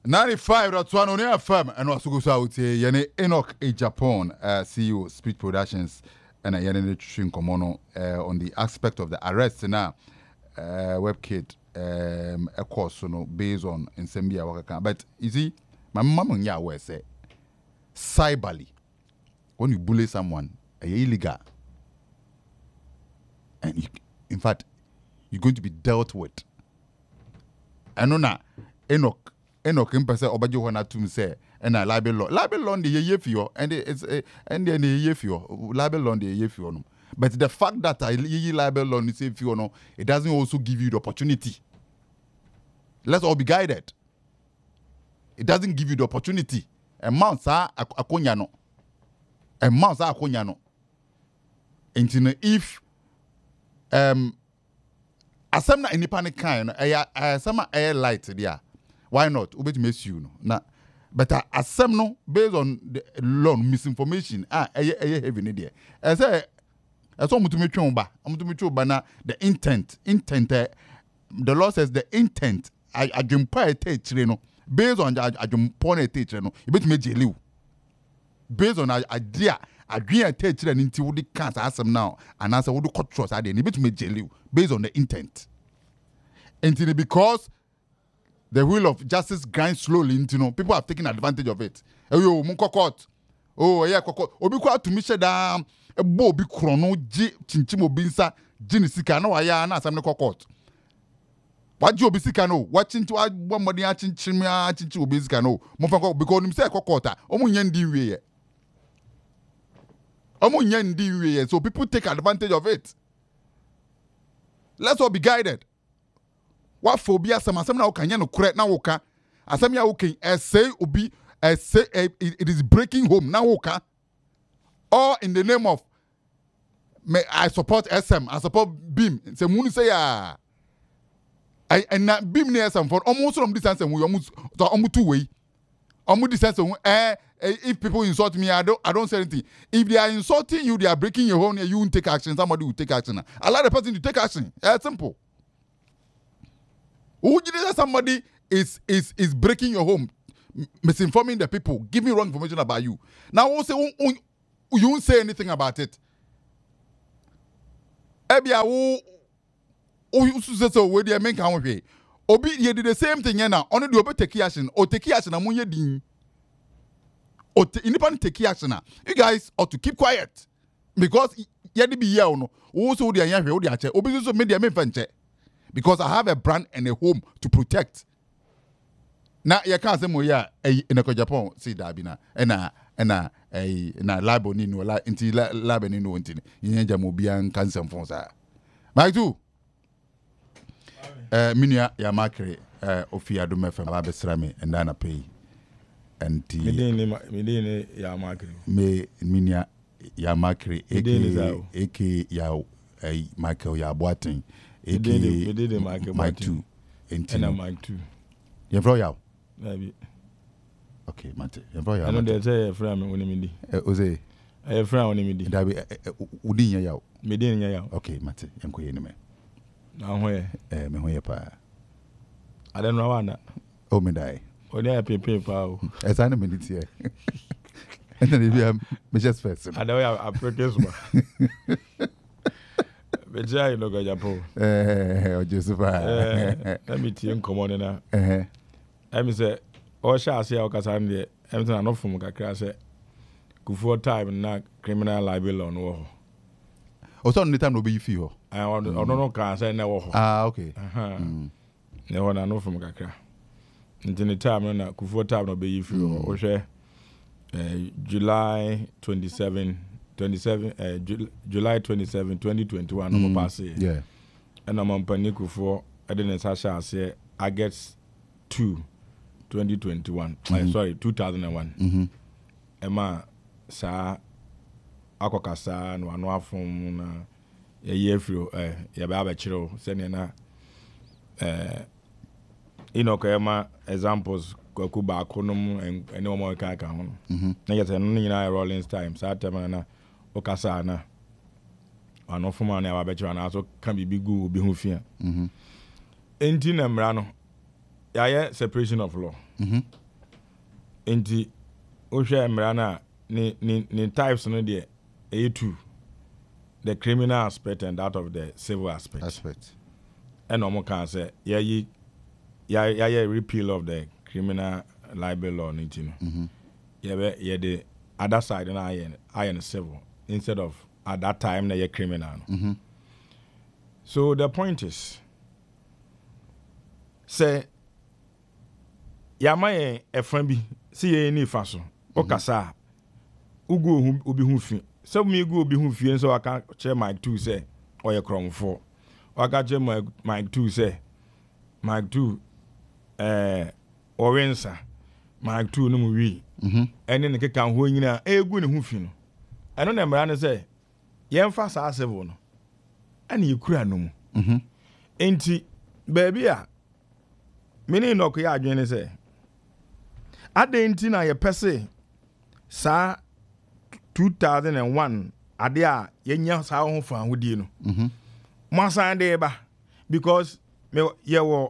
95.1 on FM and also goes out Yene Enoch A Japan CEO Speed Productions and Yene Nutrition Komono on the aspect of the arrest now WebKit a course based on in Sembia Waka. But you see, my mama nya we say cyberly when you bully someone illegal and you, in fact you're going to be dealt with. I know now Enoch impese obajo hona tum say na libel law the ye fio and it's and the ye fio libel law the ye fio no. But the fact that I libel law say fio no, it doesn't also give you the opportunity. Let's all be guided. It doesn't give you the opportunity. A man sa akonya no. A man sa akonya no. And if asem na any panic kind asem air light there. Why not? Ubet miss you no. Na but asem no based on the law misinformation heavy ni there. I say mutumi twon na the intent the law says the intent adwumpa etechire no based on adwumpa etechire no ubet me jeliu based on idea adwen etechire ni nti wo de cancer asem now and answer wo do control say dey ubet me jeliu based on the intent. And because the wheel of justice grinds slowly, people have taken advantage of it. Oh, munko court. Oh, yeah, court. Obi kwa to mishe da ebo obi krono ji chinchimo binsa jini sika no aya na asam ne court. Waji obi sika no, watching to one modi chinchimia chinchi obi sika no. Mo fa because nim say court a omo nya ndi wiye. Omo nya ndi wiye. So people take advantage of it. Let's all be guided. What phobia some na okanya no correct na woka asem ya woken say obi say it is breaking home na woka all in the name of I support SM, I support BIM. Say munu say ya I na BIM ne SM for almost from this answer we almost two way almost this answer if people insult me I don't say anything. If they are insulting you, they are breaking your home, you won't take action, somebody will take action. Allow the person to take action. It's simple. Who did somebody is breaking your home, misinforming the people, giving wrong information about you. Now also you won't say anything about it. Ebia who say so where they make come here. Obi ye did the same thing now. Only the obi take action or take action amunye din. Or independent take action. You guys ought to keep quiet because ye be here no. Also they are here. Obi so media me fanche. Because I have a brand and a home to protect. Now you can't say moya in a Japan see dabina na labo ni no la inti labo ni no inti yenja mobian cancer fonsa. My two minia ya makre ofia do mefa ba besra me and na pay and me ya makre me minia ya makre eke ya Michael ya Boatin Mike 2 and Mike 2. You have royal? Maybe. Okay, Mate. You have royal. I know there's a friend when you Oze. I have friend when you mean. That be Udin Yao. Medin Yao. Okay, Mate. I'm going to me. Now where? Me where pa. I don't know what. Oh, me die. Oh, they are pay power. As I know minute here. And then if you have me just first. I know I practice. Bejai no go Japan. Joseph. Let me tell you come on na. I say o sha ase o kasa ndie. Everything no from kakra say Kufuor time na criminal libel on wo. O so no time no be fi ho. I no can say na wo ho. Ah okay. Ne ho na no from kakra. Nti time na Kufuor time no be fi ho. O hwe July 27 July 27, 2021, no pass it. Yeah. And I'm on Paniku for I didn't say August 2, 2021. Sorry, 2001. Emma sa akokasa no ano afom na ye frio ye ba ba chiro se ne na Emma examples kwaku ba konom ene o mo ka ho. Na yete no nyina Rollins time sa time na okasa na ano fuma na aba bechira na so kan bibi gu obi hu fia enti na mra no yeah separation of law enti o hwe emrana ni types no there A2 the criminal aspect and that of the civil aspect and no more can say yeah repeal of the criminal libel law yeah the other side and I civil instead of at that time na criminal so the point is say yama a friend bi see ye ni fa so okasa ugu obi hu fi so me go obi hu fi so aka che Mike 2 say oye kromfo aka che Mike 2 say Mike 2 owensa Mike 2 no mu wi ene ne keka ho nyina egu ne hu fi no eno na mra ne say ye mfa sa civil no ane yekura no mu enti baby a mini no ko ya adwene say adenti na ye pese sa 2001 ade a yenya sa ho fa hodie no mo san de ba because me ye wo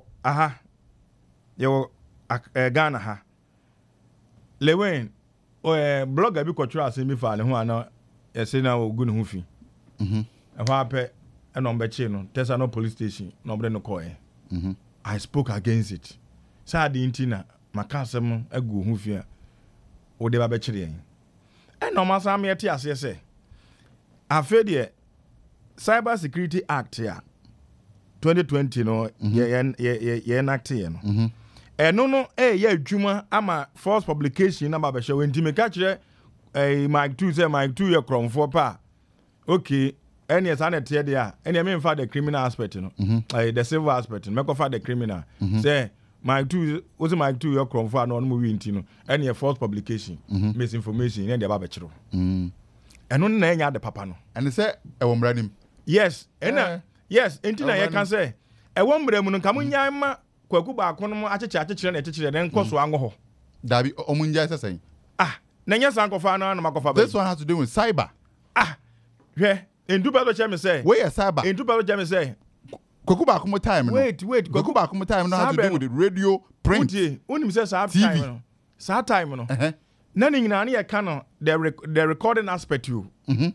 Ghana ha lewen blogger bi kwotro ase mi fa ne ho ana yesi na ogu ne ho fi ho ape eno mbechi no Tesano police station no bre no koe I spoke against it sa adenti na makasem agu ho fi a wo de ba be kire yen no masa me ete ase se afede Cyber Security Act ya 2020 no ye enact ye no eno no ye adwuma ama false publication na ba be hwe ntime ka kire Mike 2 say Mike 2 ye kromfo pa okay any as an ete there any me for the criminal aspect no the civil aspect me ko for the criminal say Mike 2 was Mike 2 your crime for no movie no any false publication misinformation and the ba kiro eno na enya de papa no and say e wo mranim yes yes enti na ye kan say e wo mramu no kamunya ma kwaku ba ko no achechire na achechire den koso ango ho dabi omunja sesen na nya san kofa na makofa this one has to do with cyber hwe endu ba do che me say we cyber endu ba do che me say Kwaku ba kuma time no. Wait. Kwaku ba kuma time no has to do with the radio, print. Unim say sa time no. Sa time no. Na ni nyina na ye ka no the recording aspect you.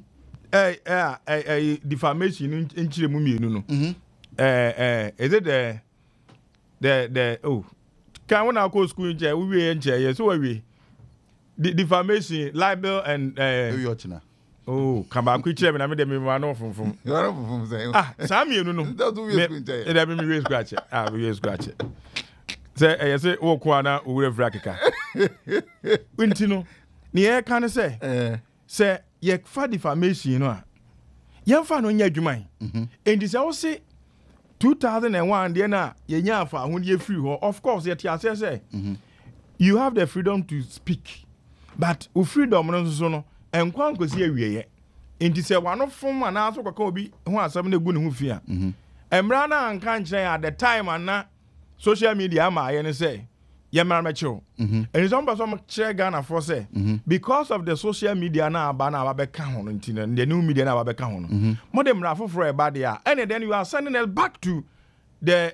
Defamation in chire mu mienu no. Is it the can when I go school nje we nje ye so we the defamation libel and oh, come back quick na me dem ma no funfun. You are funfun say. Sam you no. That do we scratch. That be me scratch. We scratch. Say wo kwa na owure frakeka. Winti no. Ni e kan say ye fa defamation no a. Ye fa no nya adwuman. Endi say wo say 2001 dey na ye nya afa ho ye free ho. Of course ye tia say you have the freedom to speak. But o freedom no so no enkwa nkosi awieye enti se wano fom ana aso kwaka obi ho asem na egu ne ho fi a emra na anka nkyerɛ at the time ana social media ama aye ne say ye mara mecho and some person kyerɛ Ghana for say because of the social media na aba na aba bɛka ho no enti na the new media na aba bɛka ho no mo de mra foforo e ba de a and then you are sending it back to the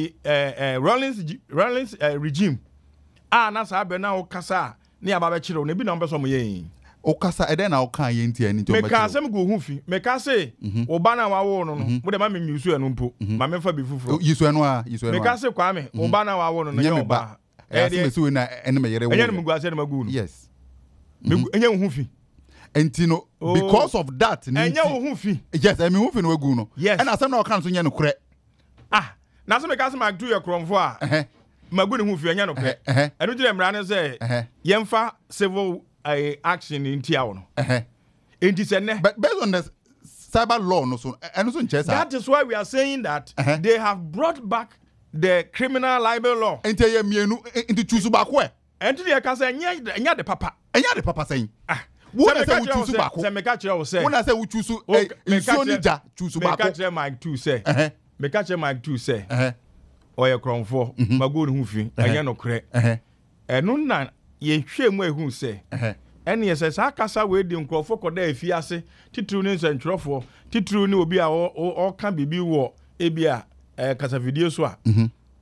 Rollins regime na sa be na o kasa na aba bɛkyerɛ na bi na mbeso mo ye okasa eden na okan ye ntia ni to me ka asem go hu fi me ka say oba na wa wo no mo de ma me nyusu enu mpo ma me fa bi fufuro yisu enu me ka say kwa me oba na wa wo no ye oba me so na ene me yere wo enye me guase na magu no yes me enye hu fi enti no because of that enye hu fi yes emi hu fi no wagu no and asem na okan so nye no kure na so me ka say ma do your kromfo a magu ne hu fi enye no kure enu gire mra ne say ye mfa civil action in Tiaono. It is but based on the cyber law, no so and so that is why we are saying that they have brought back the criminal libel law. Into choose back where? And to the casa nya the papa. And ya the papa saying. What I say we choose back. Say when I say we choose choose back. Mike 2 say. Me catch Mike 2 say. Oya kromfo mago ne hu fi anya no kre. Eno na ye hwe mu ehu se ene ye se sa kasa we di nkrofo koda afiase titru ne nsantwerofo titru ne obi a o ka bibi wo ebia kasa video so a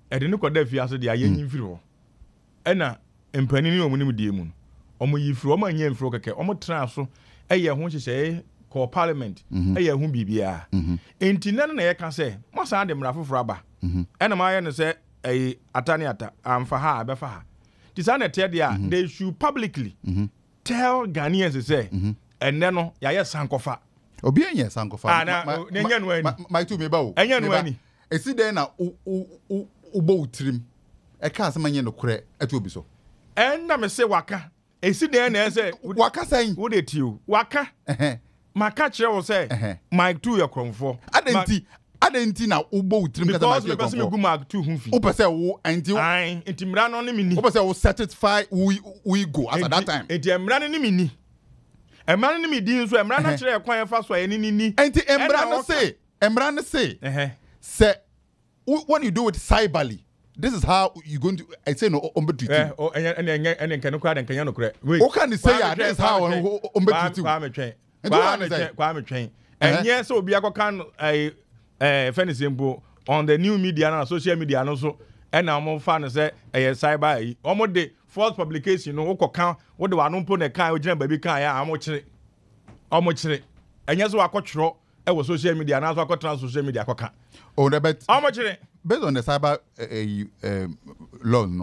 ɛde ne kɔda fie ase de ayɛ nyi mfiri hɔ ɛna mpanin ne ɔmo nim die mu no ɔmo yi firi ɔmo anya mfiri kɛkɛ ɔmo tena so ɛyɛ ho hyehyɛ kɔ parliament ɛyɛ ho biribiara enti na yɛka sɛ mo san de mmara foforɔ aba ɛna ma ayɛ no sɛ ɛyɛ ata ne ata amfa ha abɛfa ha ti saa na ɛteɛ deɛ a they should publicly tell Ghanaians say ɛnɛ no yɛayɛ sankɔfa obi enye sankɔfa na nya no ani my two me ba wo enya no ani esi den na ubo utrim e ka asema nye no korɛ ɛto obi so ɛnna me se waka esi den na ɛsɛ waka sɛn wo de tio waka maka kyerɛ wo sɛ Mike 2 yɛ krɔmfo adenti na ubo utrim ka sɛ because me gu Mike 2 hu fi wo pɛsɛ wo enti mra no ne me ni wo pɛsɛ wo satisfy we go at that time enti mra no ne me ni emra ne me din so emra na kyerɛ kwan fa so ayɛ ni enti emra ne say say when you do it cyberly this is how you going to I say no treat and can no crowd and can no correct what can you say this is how treat kwa me twɛn and yes so obi akokan fairness mpo on the new media and social media no so and am fa no say cyber yi omo de false publication no wokokan wo de wano mpo na kan ogina baby kan ya omo kyere enye so akotwero e social media na so akotran social media akoka oh the bet omo kyere based on the cyber law no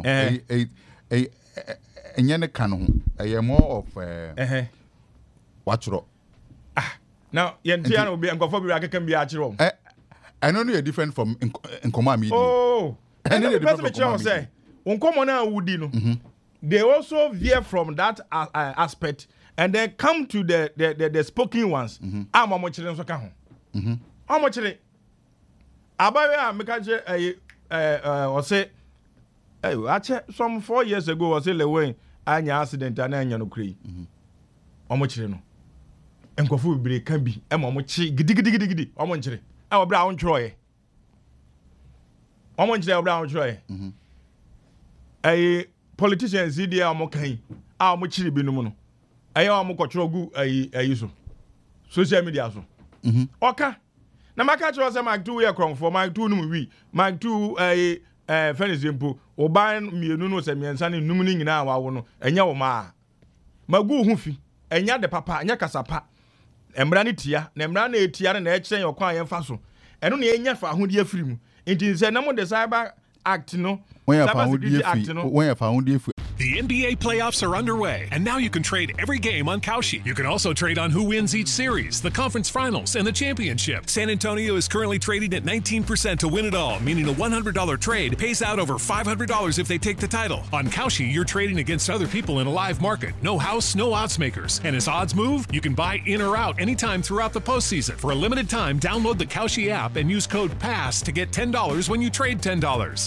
enye ne kan ho more of watchro now yentia no be nkofo bi akekam bi akyere I know you're different from Nkoma media oh and the person me say Nkoma na wudi no they also veer from that aspect and then come to the spoken ones. I'm a much so ka ho. How much it? Abawe America or say some 4 years ago was le way anya accident and anya no kri. How much no? Enkofu bibire kan bi e mo chi gidi. How much it? I will brown troy. How much they brown troy? Politicians see there mo kan a mo chiri binom no ayo mo kotro gu ayi so social media so oka na maka chiro say Mike 2 we kromfo Mike 2 no wi Mike 2 fairness mpo oban mienu no se miensa ne num ni nyina wa wo no enya wo ma magu hu fi enya de papa enya kasapa emra ne tia na emra na etia na ekyen yokwan yen fa so eno na enya fa ahodi afiri mu nti se na mo de cyber act no when you found The NBA playoffs are underway, and now you can trade every game on Kalshi. You can also trade on who wins each series, the conference finals, and the championship. San Antonio is currently trading at 19% to win it all, meaning a $100 trade pays out over $500 if they take the title. On Kalshi, you're trading against other people in a live market. No house, no odds makers. And as odds move, you can buy in or out anytime throughout the postseason. For a limited time, download the Kalshi app and use code PASS to get $10 when you trade $10.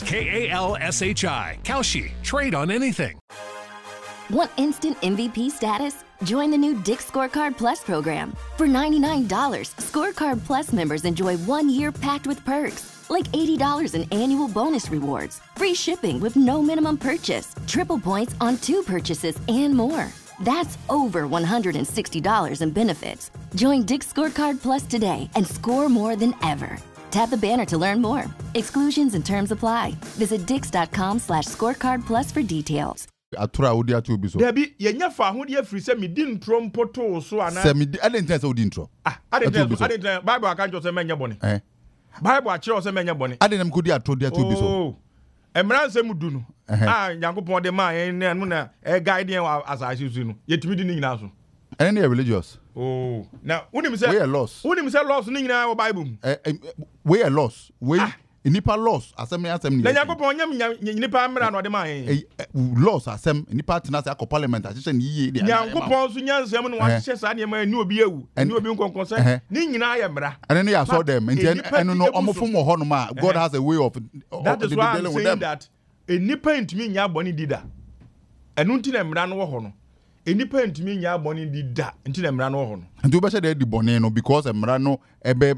KALSHI. Kalshi. Trade on anything. Want instant MVP status? Join the new Dick's Scorecard Plus program. For $99, Scorecard Plus members enjoy 1 year packed with perks, like $80 in annual bonus rewards, free shipping with no minimum purchase, triple points on 2 purchases, and more. That's over $160 in benefits. Join Dick's Scorecard Plus today and score more than ever. Tap the banner to learn more. Exclusions and terms apply. Visit dix.com/scorecardplus for details. Atura odi atu bi so. Debi yenya fa ahodi afiri se me di ntro mpoto so ana. Se me di adenta se odi ntro. Adenta Bible aka njo se menye bone. Bible a kire se menye bone. Adenam kodi atu bi so. Emran se mudu no. Nyankopon de ma yen na no na guide yen asase su no. Yetimi di ni nyina so. And they are religious. Oh, now unim say we are lost. Unim say lost ni nyina Bible. We are lost. We nipa lost asem ni. Na Yakobon nyam nipa amra no de man. Lost asem nipa tena say parliament ahye ni ye de. Yakobon so nyansem no wa hye sa ne ma ni obi ewu. Ni obi nkonkon say ni nyina ya mra. And then saw them and no omofom ho no ma God has a way of that is why I'm saying that a nipa ntimi nya boni dida. Enu nti na mra no wo ho no. Enipa ntimi nya boni dida. Nti na mra no wo ho no. Nti obe hye de boni no because mra no ebe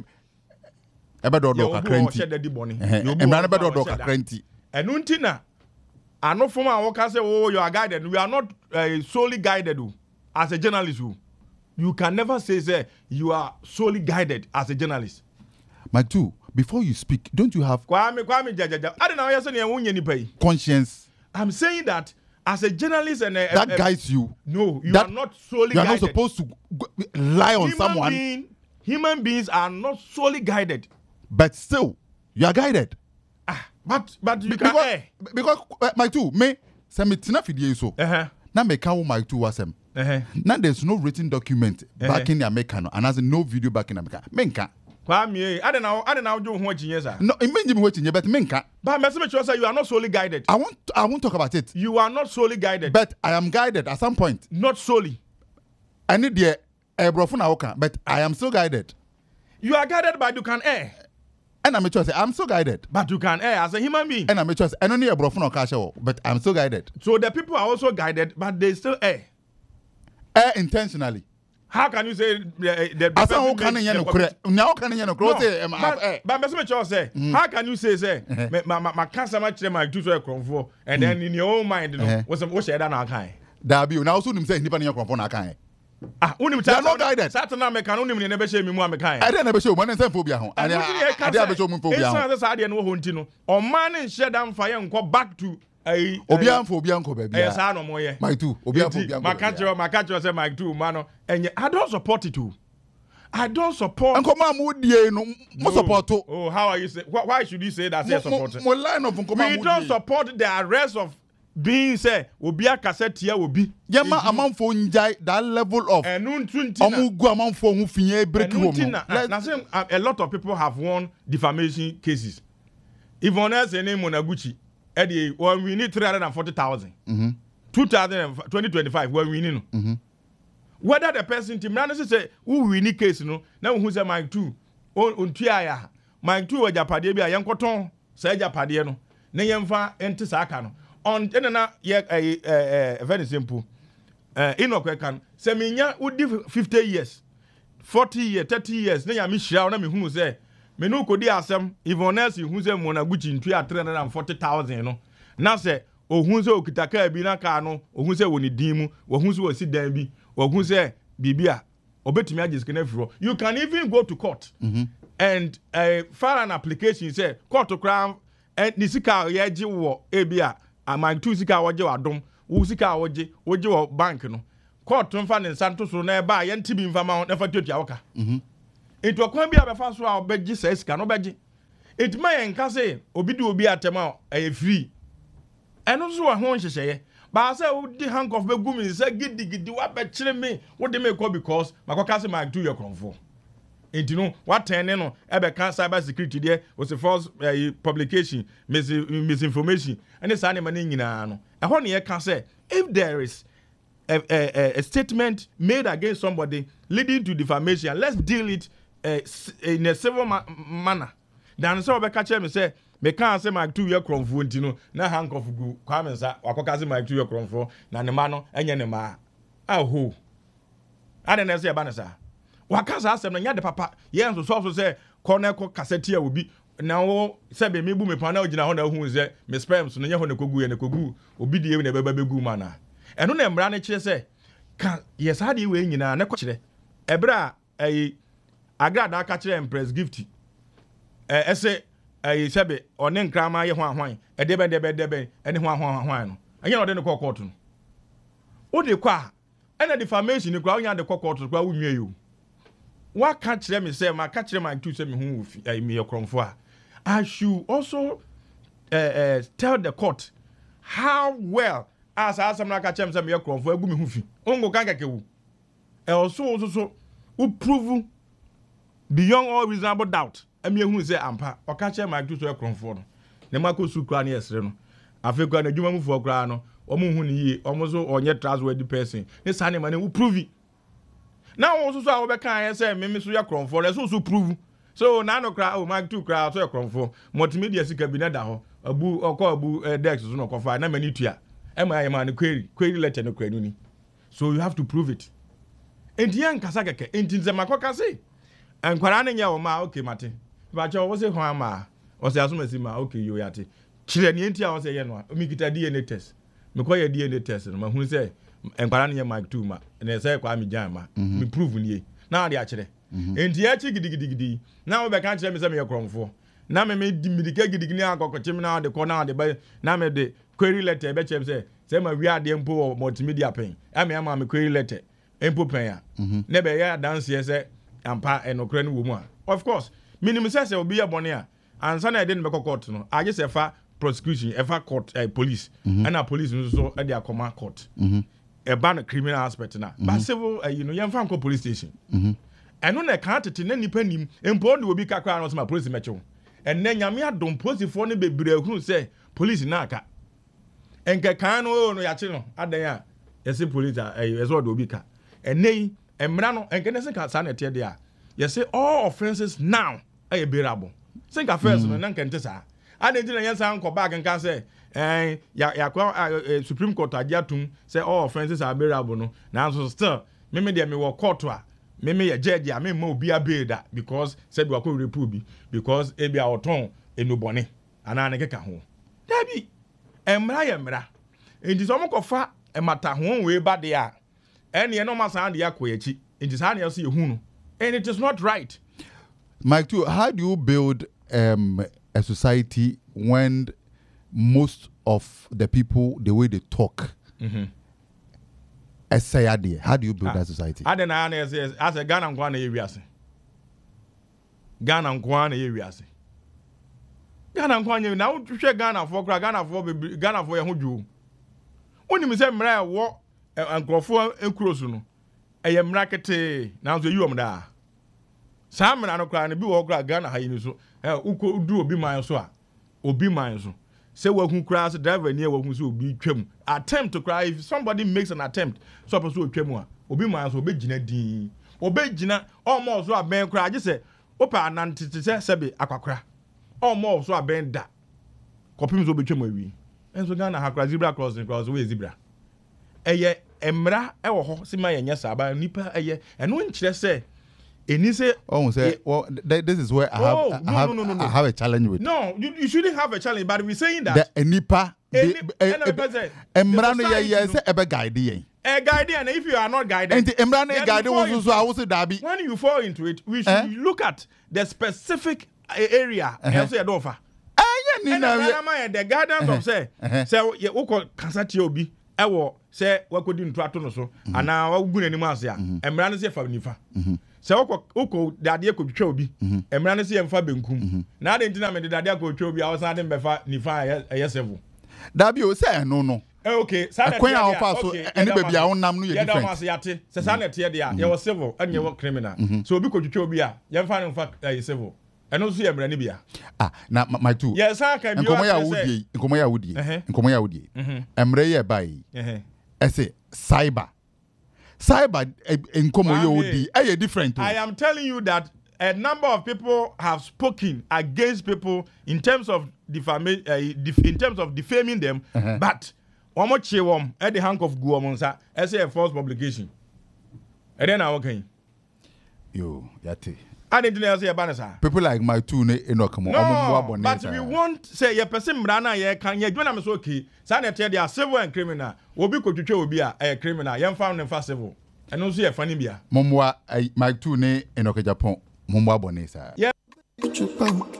dodo kakranti. Emra ebe dodo kakranti. Enu nti na anofom a wo ka say oh you are guided. We are not solely guided as a journalist. You can never say you are solely guided as a journalist. My two, before you speak, don't you have Kwame jajaja. I don't know yes any wunye ni pay. conscience? I'm saying that as a journalist and That guides you. No, you that, are not solely you are guided. not supposed to lie on someone. Human beings are not solely guided. But still, you are guided. But you can because my two me say me tina fidie so. Na me can my two wasem. Now there's no written document backing the American and has no video backing American. Menka. Kwame, I don't know do ho chinye sa. No, it means what you but menka. But message say you are not solely guided. I won't talk about it. You are not solely guided. But I am guided at some point. Not solely. I need the but I am still guided. You are guided but you can err. And I'm choice. I'm still guided. But you can err as a human being. And I'm choice. I don't need a brofun or but I'm still guided. So the people are also guided, but they still err. Err intentionally. How can you say the person who can now can you but message say how can you say my cancer much my two so cromfo and then in your own mind what share that now kind that be now so nim say nipa na cromfo na kan unim they are not guided Saturday me can unim ne be share me mu am kan I dey na be show man say phobia ho and dey be show mu phobia ho say say no ho nti no o man ne share dan fa ye nko back to obian nko ba bia sa no mo ye my two obian phobia maka say my two man no enye I don't support it too. I don't support. Uncle Mam would no support. Oh, how are you say? Why should you say that? Say support. We don't support the arrest of being say obia cassette here will be. Yama amount for that level of. Omugu amount for who finye break home. Now, a lot of people have won defamation cases. Even as a name Monaguchi, Eddie, well, we need 340,000. 2025, well, we need. Whether the person team now say who win case no now who say Mike 2 on tuaya Mike 2 wa japade bia yenkoton say japade no na yemfa ente saka no on na ye very simple inokwe kan say menya udi 50 years 40 years 30 years na ya me hira na me hunu say me no kodi asem Ivonnes hu say Monaguchi ntu ya 340,000 no na say ohun say okitaka bi na ka no ohun say woni din mu ohun say wasi dan bi who say bibia obetumi ajiske na firo you can even go to court and file an application say court to crown and nisika yeji wo ebia amang tu sika woje wadom wo sika woje wo bank no court mfa ne nsanto so na eba ye ntibi mfa ma na fa tuatua woka etu akwan bia be fa so a obeji say sika no beji etima ye nka say obi di obi atema free eno so wa ho nhyehyeye. But I say, the hank of Begumi say, giddy, what bet me? What they may call because my caucus might do your conform. And you know what 10 no ever can cyber security there was a false publication, misinformation, and it's animal in an. And one year can say, if there is a statement made against somebody leading to defamation, let's deal it in a civil manner. Then so I catch me say, me can't say my 2 year cromfo ntino na hank of gu kwame nsa wakoka say my 2 year cromfo na ne ma no enye ne ma aho ade na say ba na sa wakasa asem na nya de papa ye nso so say corner ko cassette ya obi na wo say be me bu me pa na ogina ho na hu say me spam so na nya ho na kogu ye na kogu obi die na beba begu ma na eno na mra na kire say ka yes ha de we nyina na ko kire ebra agrada aka kire empress gift ese sebe one nkrama ye hwan debe ene hwan no anya no de ne court no wo de kwa ena defamation ni kwa onya de court kwa wo nwie yo wa ka kire me say ma ka kire ma tu say me hu me ye kromfo a I should also tell the court how well as asam na ka kire say me ye kromfo agu me hu fi ongo kan kake wu also who prove beyond all reasonable doubt emi ehunu say ampa okache ma tu so ekronfo no ne mako su kra na yesre no afekwa na dwuma mufo kra no omo hu ni yi omo so onye trustworthy person ne sa ne ma ne wo prove na wo so a wo be kan say me so ekronfo le so prove so na no kra o ma tu kra so ekronfo multimedia sika bi na da ho abu dex so no kofa na mani tua e ma ye ma ne query letter no kra no ni so you have to prove it entian kasa keke entinze makoka say enkwara ne nya wo ma okay mate bacho wo se hwan ma wo se asomasi ma okay yo yate kire ne enti a wo se ye no mi kita DNA test me ko ye DNA test no ma hu se enkwara ne nya Mike 2 ma na se kwa mi jan ma mi prove nie na ade a kire enti ya chi gidigidi na we be kan kire me say me yekromfo na me di midika gidigini akokochim na de ko na de ba na me de query letter be chem say ma wi ade mpo multimedia pen ama me query letter mpo pen ya na be ya dance ye say ampa enokra ni wo mu a of course minimum say obi ye bone a ansa na e de me court no age say fa prosecution ever court police and a police so e dey akoma court e ban criminal aspect na but civil you know yem fan police station eno na kan tete na nipa nim empo de obi kakra no so ma police meche en na nyame adom police for ne bebre ahunu say police na aka enke kan no no ya che no adan a yesi police yeso de obi ka enei emra no enke ne se ka sa na tie de a yesi all offenses now are bearable think affairs no na nkente sa adenti na yensa anko back nka say ya Supreme Court agiatum say all offenses are bearable no na so still me de me wo court a me ye judge a me ma obi abeda because said we akọ repu bi because e bia oton enubone ana ne keka ho da bi emra ye mra enti so mo kofa emata ho we ba de a ene no ma san de akoyachi enti san ne so ye hu no and it is not right. Mike, too, how do you build a society when most of the people, the way they talk, how do you build that society? I don't know. As a Ghana Nkwana Ewiase. Ghana Nkwana Ewiase. Ghana Nkwana now share Ghana for Ghana for Yahuju. When you say Mra wo Nkrofo Enkrosu no. Eye mrakete now so you am da. Sam na no kra na bi wo kra Ghana ha yi so. Uko du obi man so a. Obi man so. Say we hu kra as driver near we hu so obi twam. Attempt to cry if somebody makes an attempt so person twam a obi man so obegina din. Obegina almost so aben kra je say opa anante te say sebe akwakra. Almost so aben da. Kopim so obetwam awi. Enso Ghana ha kra zebra crossing we zebra. Eye emra ewo ho se ma yenya saba nipa eye eno nkire se eni se well this is where I have a challenge with. No, you shouldn't have a challenge, but we're saying that the nipa emra no ye se ebe guide yen guide, and if you are not guided and emra no guide wo so I will say dabi when you fall into it we should look at the specific area and say do fa and the guidance of say ye wo kasa tie obi ewo say wakodi ntu ato no so ana wagu nanim ase a emra no se fa nifa say woko dade akotwa obi emra no se yemfa benkum na ade ntina me dade akotwa obi a wosan de mbefa nifa yesevu dabi o say no okay sa na kwen a ofa so ene ba bia wonam no ye different ya da mas yate say sa na tie de a ye wo civil and ye wo criminal so obi kotwa obi a yemfa no fa civil eno so yemra ni bia na my two yes I can be nkomo ya wodi emra ye bai ese cyber nkomo ye wodi different. I am telling you that a number of people have spoken against people in terms of defaming them but omo che wom at the hank of guomonsa as a false publication and then I okay yo yate I didn't know say banasa people like my two ne enokomo omo but we want say your person mrana ye kan ye dwena me so okay say na tie dia civil and criminal obi kotwetwe obi a criminal ye found for civil and also ye fani bia momwa my two ne enoka Japan momwa bonesa yeah